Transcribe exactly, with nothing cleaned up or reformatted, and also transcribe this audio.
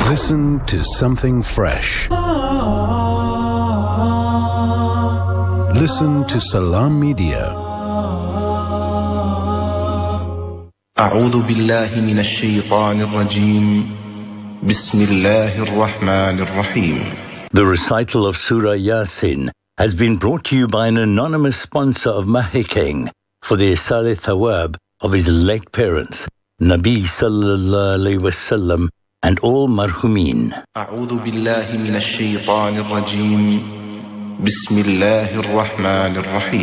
Listen to something fresh. Listen to Salam Media. أعوذ بالله من الشيطان الرجيم بسم الله الرحمن الرحيم. The recital of Surah Yasin has been brought to you by an anonymous sponsor of Mahikeng for the Isal Thawab of his late parents, Nabi Sallallahu Alaihi Wasallam, and all marhumin. أعوذ بالله من الشيطان الرجيم بسم الله الرحمن الرحيم.